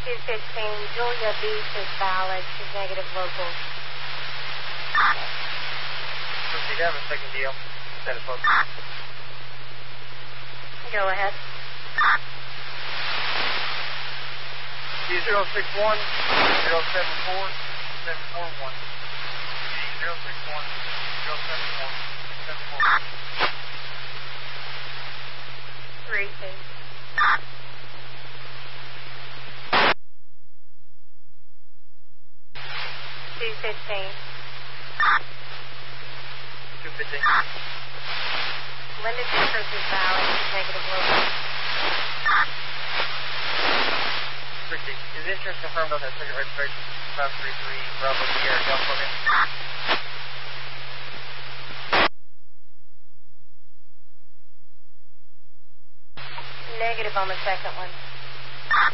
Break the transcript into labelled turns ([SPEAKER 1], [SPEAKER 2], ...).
[SPEAKER 1] 215, Julia Beach is valid. She's negative local.
[SPEAKER 2] Proceed, have a second deal. Status local.
[SPEAKER 1] Go ahead.
[SPEAKER 2] 061 074 741. 061 074 741.
[SPEAKER 1] 3, 2. 215.
[SPEAKER 2] 215.
[SPEAKER 1] Linda Vickers is valid. She's negative local.
[SPEAKER 2] Proceed. Is insurance confirmed on that ticket registration? 533 Bravo Sierra, California.
[SPEAKER 1] Negative on the second one.